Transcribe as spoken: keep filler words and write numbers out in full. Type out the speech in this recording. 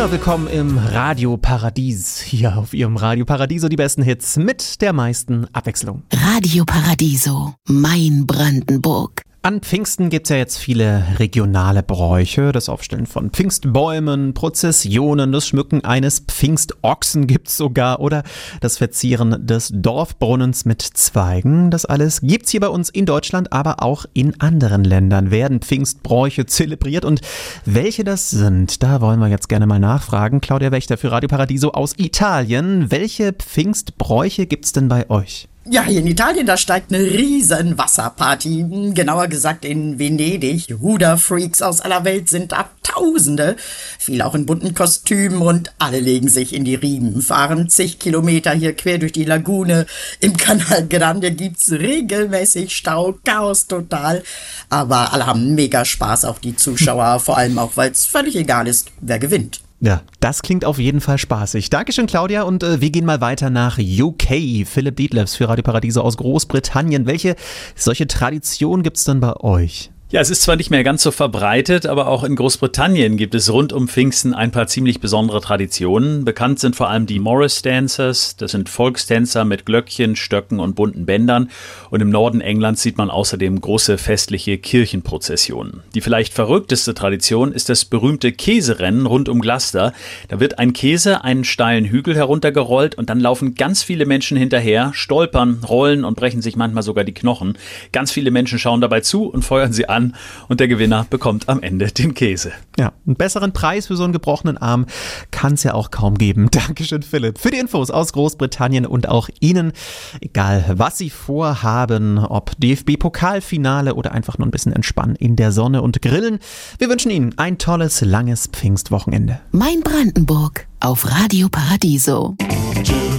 Ja, willkommen im Radio Paradies. Hier auf Ihrem Radio Paradiso die besten Hits mit der meisten Abwechslung. Radio Paradiso, mein Brandenburg. An Pfingsten gibt's ja jetzt viele regionale Bräuche. Das Aufstellen von Pfingstbäumen, Prozessionen, das Schmücken eines Pfingstochsen gibt's sogar oder das Verzieren des Dorfbrunnens mit Zweigen. Das alles gibt's hier bei uns in Deutschland, aber auch in anderen Ländern werden Pfingstbräuche zelebriert. Und welche das sind, da wollen wir jetzt gerne mal nachfragen. Claudia Wächter für Radio Paradiso aus Italien. Welche Pfingstbräuche gibt's denn bei euch? Ja, hier in Italien, da steigt eine riesen Wasserparty. Genauer gesagt in Venedig. Ruderfreaks aus aller Welt sind da Tausende. Viele auch in bunten Kostümen und alle legen sich in die Riemen. Fahren zig Kilometer hier quer durch die Lagune. Im Canal Grande gibt's regelmäßig Stau, Chaos total. Aber alle haben mega Spaß, auch die Zuschauer. Vor allem auch, weil es völlig egal ist, wer gewinnt. Ja, das klingt auf jeden Fall spaßig. Dankeschön, Claudia. Und äh, wir gehen mal weiter nach U K. Philipp Dietlefs für Radio Paradiso aus Großbritannien. Welche solche Tradition gibt's denn bei euch? Ja, es ist zwar nicht mehr ganz so verbreitet, aber auch in Großbritannien gibt es rund um Pfingsten ein paar ziemlich besondere Traditionen. Bekannt sind vor allem die Morris Dancers. Das sind Volkstänzer mit Glöckchen, Stöcken und bunten Bändern. Und im Norden Englands sieht man außerdem große festliche Kirchenprozessionen. Die vielleicht verrückteste Tradition ist das berühmte Käserennen rund um Gloucester. Da wird ein Käse einen steilen Hügel heruntergerollt und dann laufen ganz viele Menschen hinterher, stolpern, rollen und brechen sich manchmal sogar die Knochen. Ganz viele Menschen schauen dabei zu und feuern sie an. Und der Gewinner bekommt am Ende den Käse. Ja, einen besseren Preis für so einen gebrochenen Arm kann es ja auch kaum geben. Dankeschön, Philipp, für die Infos aus Großbritannien und auch Ihnen, egal was Sie vorhaben, ob D F B-Pokalfinale oder einfach nur ein bisschen entspannen in der Sonne und grillen. Wir wünschen Ihnen ein tolles, langes Pfingstwochenende. Mein Brandenburg auf Radio Paradiso.